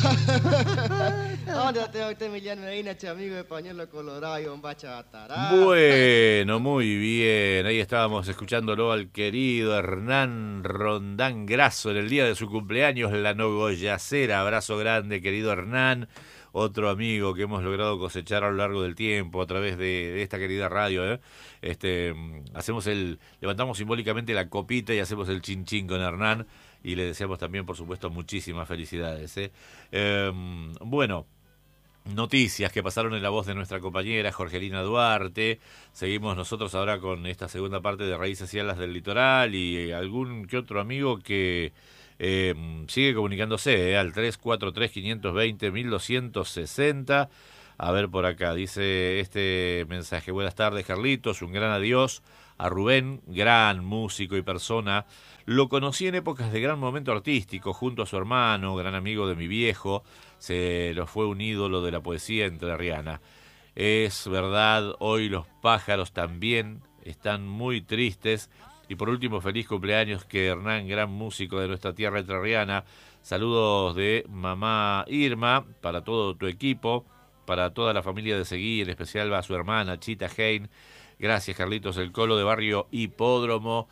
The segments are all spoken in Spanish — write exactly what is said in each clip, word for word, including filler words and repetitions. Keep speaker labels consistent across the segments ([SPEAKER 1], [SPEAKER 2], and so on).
[SPEAKER 1] ¿Dónde lo tengo usted, Emiliano Medina, che, amigo de Pañuelo Colorado y Bombacha Batará?
[SPEAKER 2] Bueno, muy bien. Ahí estábamos escuchándolo al querido Hernán Rondán Grasso en el día de su cumpleaños, la Nogoyacera. Abrazo grande, querido Hernán. Otro amigo que hemos logrado cosechar a lo largo del tiempo a través de, de esta querida radio, ¿eh? Este, hacemos el, levantamos simbólicamente la copita y hacemos el chin chin con Hernán y le deseamos también, por supuesto, muchísimas felicidades, ¿eh? Eh, bueno, noticias que pasaron en la voz de nuestra compañera Jorgelina Duarte. Seguimos nosotros ahora con esta segunda parte de Raíces y Alas del Litoral y algún que otro amigo que Eh, sigue comunicándose eh, al tres cuatro tres, cinco dos cero, uno dos seis cero. A ver por acá, dice este mensaje: buenas tardes, Carlitos, un gran adiós a Rubén, gran músico y persona. Lo conocí en épocas de gran momento artístico, junto a su hermano, gran amigo de mi viejo. Se lo fue un ídolo de la poesía entrerriana. Es verdad, hoy los pájaros también están muy tristes. Y por último, feliz cumpleaños, que Hernán, gran músico de nuestra tierra entrerriana. Saludos de mamá Irma, para todo tu equipo, para toda la familia de Seguí, en especial a su hermana Chita Hein. Gracias, Carlitos, el Colo de Barrio Hipódromo.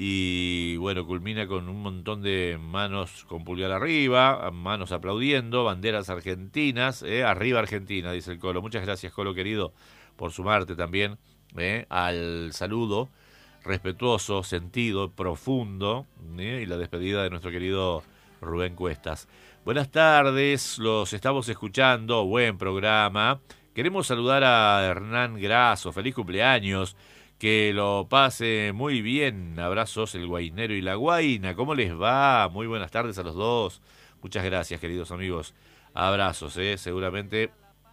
[SPEAKER 2] Y bueno, culmina con un montón de manos con pulgar arriba, manos aplaudiendo, banderas argentinas. Eh, arriba Argentina, dice el Colo. Muchas gracias, Colo querido, por sumarte también eh, al saludo respetuoso, sentido, profundo, ¿eh? Y la despedida de nuestro querido Rubén Cuestas. Buenas tardes, los estamos escuchando, buen programa. Queremos saludar a Hernán Grasso, feliz cumpleaños, que lo pase muy bien. Abrazos, el Guainero y la Guaina, ¿cómo les va? Muy buenas tardes a los dos. Muchas gracias, queridos amigos. Abrazos, ¿eh? Seguramente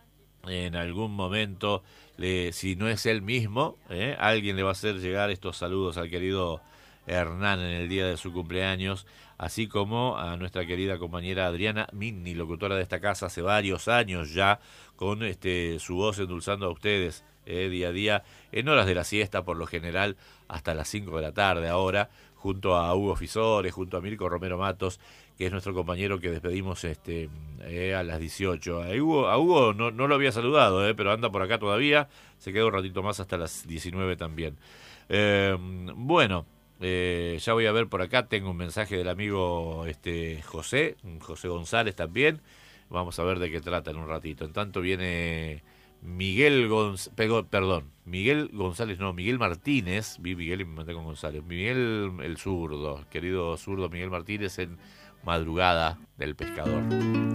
[SPEAKER 2] en algún momento, le, si no es él mismo, ¿eh? alguien le va a hacer llegar estos saludos al querido Hernán en el día de su cumpleaños, así como a nuestra querida compañera Adriana Minni, locutora de esta casa hace varios años ya, con este su voz endulzando a ustedes eh, día a día, en horas de la siesta por lo general, hasta las cinco de la tarde ahora, junto a Hugo Fisores, junto a Mirko Romero Matos, que es nuestro compañero que despedimos este eh, a las dieciocho. A Hugo, a Hugo no, no lo había saludado, eh, pero anda por acá todavía, se queda un ratito más hasta las diecinueve también. Eh, bueno, eh, ya voy a ver por acá, tengo un mensaje del amigo este José, José González también, vamos a ver de qué trata en un ratito. En tanto viene Miguel González, perdón, Miguel González, no, Miguel Martínez, vi Miguel y me mandé con González, Miguel el zurdo, querido zurdo Miguel Martínez en Madrugada del Pescador.